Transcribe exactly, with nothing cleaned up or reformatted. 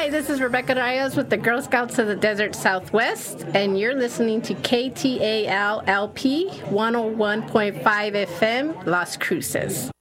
Hi, this is Rebecca Reyes with the Girl Scouts of the Desert Southwest, and you're listening to K T A L L P one oh one point five F M, Las Cruces.